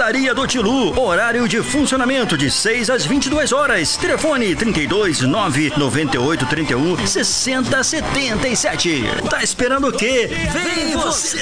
Padaria do Tilu, horário de funcionamento de 6 às 22 horas. Telefone 32 998 31 60 77. Tá esperando o quê? Vem você